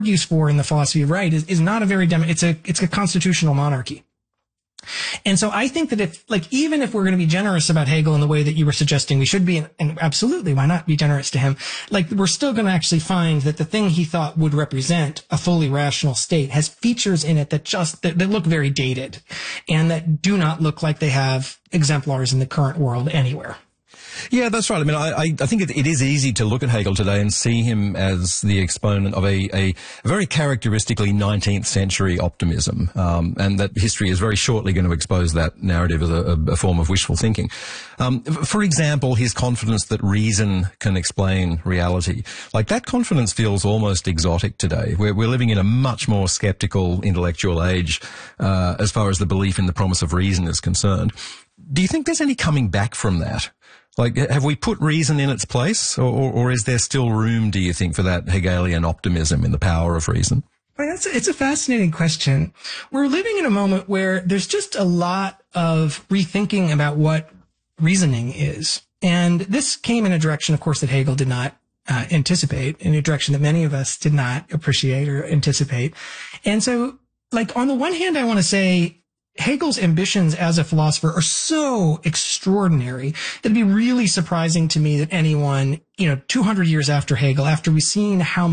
argues for in the philosophy of right is not a very it's a constitutional monarchy. And so I think that even if we're going to be generous about Hegel in the way that you were suggesting we should be, and absolutely, why not be generous to him? We're still going to actually find that the thing he thought would represent a fully rational state has features in it that look very dated and that do not look like they have exemplars in the current world anywhere. Yeah, that's right. I mean, I think it is easy to look at Hegel today and see him as the exponent of a very characteristically 19th century optimism, and that history is very shortly going to expose that narrative as a form of wishful thinking. For example, his confidence that reason can explain reality. That confidence feels almost exotic today. We're living in a much more skeptical intellectual age, as far as the belief in the promise of reason is concerned. Do you think there's any coming back from that? Have we put reason in its place, or is there still room, do you think, for that Hegelian optimism in the power of reason? Well, it's a fascinating question. We're living in a moment where there's just a lot of rethinking about what reasoning is. And this came in a direction, of course, that Hegel did not anticipate, in a direction that many of us did not appreciate or anticipate. And so, on the one hand, I want to say, Hegel's ambitions as a philosopher are so extraordinary that it'd be really surprising to me that anyone, 200 years after Hegel, after we've seen how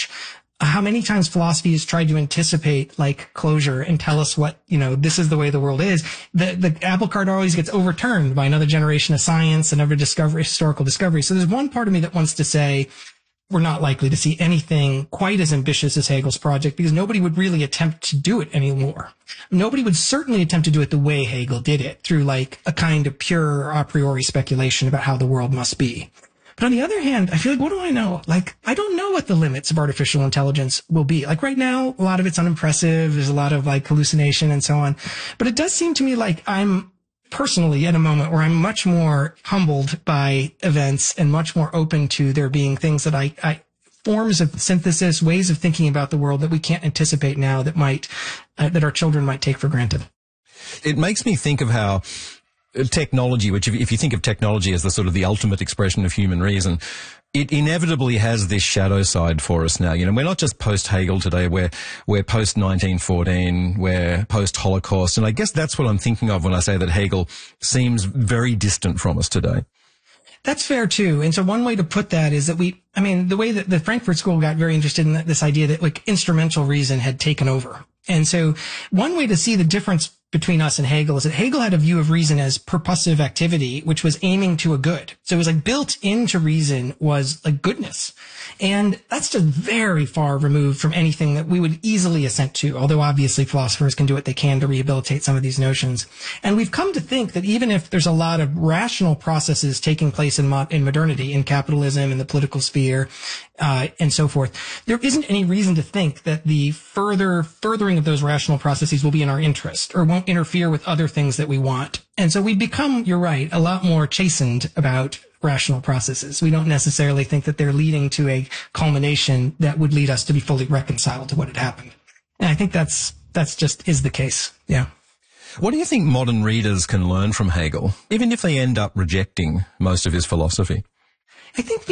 many times philosophy has tried to anticipate closure and tell us what, this is the way the world is, the apple cart always gets overturned by another generation of science, another historical discovery. So there's one part of me that wants to say, we're not likely to see anything quite as ambitious as Hegel's project because nobody would really attempt to do it anymore. Nobody would certainly attempt to do it the way Hegel did it, through a kind of pure a priori speculation about how the world must be. But on the other hand, I feel what do I know? I don't know what the limits of artificial intelligence will be. Right now, a lot of it's unimpressive. There's a lot of hallucination and so on. But it does seem to me I'm personally at a moment where I'm much more humbled by events and much more open to there being things that forms of synthesis, ways of thinking about the world that we can't anticipate now that that our children might take for granted. It makes me think of how technology, which if you think of technology as the sort of the ultimate expression of human reason, it inevitably has this shadow side for us now. We're not just post-Hegel today, we're post-1914, we're post-Holocaust, and I guess that's what I'm thinking of when I say that Hegel seems very distant from us today. That's fair too. And so one way to put that is that the way that the Frankfurt School got very interested in this idea that instrumental reason had taken over. And so one way to see the difference between us and Hegel is that Hegel had a view of reason as purposive activity, which was aiming to a good. So it was built into reason was goodness. And that's just very far removed from anything that we would easily assent to, although obviously philosophers can do what they can to rehabilitate some of these notions. And we've come to think that even if there's a lot of rational processes taking place in modernity, in capitalism, in the political sphere, and so forth, there isn't any reason to think that the furthering of those rational processes will be in our interest or won't interfere with other things that we want. And so we become, you're right, a lot more chastened about rational processes. We don't necessarily think that they're leading to a culmination that would lead us to be fully reconciled to what had happened. And I think that's just is the case. Yeah. What do you think modern readers can learn from Hegel, even if they end up rejecting most of his philosophy? I think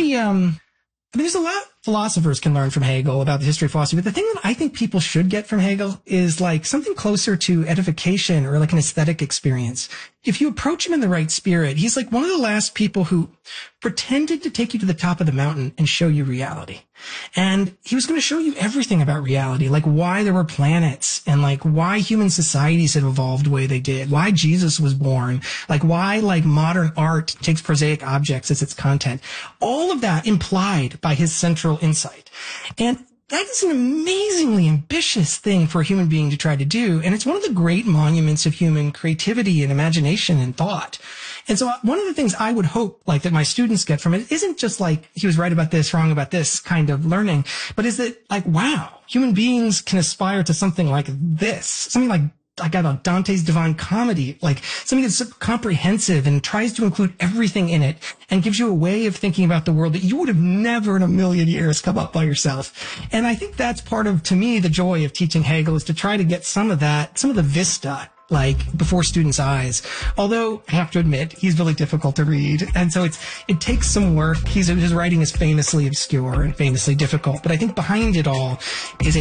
there's a lot philosophers can learn from Hegel about the history of philosophy, but the thing that I think people should get from Hegel is something closer to edification or an aesthetic experience. If you approach him in the right spirit, he's one of the last people who pretended to take you to the top of the mountain and show you reality. And he was going to show you everything about reality, why there were planets and why human societies had evolved the way they did, why Jesus was born, why modern art takes prosaic objects as its content. All of that implied by his central insight. And that is an amazingly ambitious thing for a human being to try to do. And it's one of the great monuments of human creativity and imagination and thought. And so one of the things I would hope that my students get from it isn't just he was right about this, wrong about this kind of learning, but is that wow, human beings can aspire to something like this, something like Dante's Divine Comedy, something that's comprehensive and tries to include everything in it and gives you a way of thinking about the world that you would have never in a million years come up by yourself. And I think that's part of, to me, the joy of teaching Hegel is to try to get some of the vista like before students' eyes. Although I have to admit, he's really difficult to read. And so it takes some work. His writing is famously obscure and famously difficult. But I think behind it all is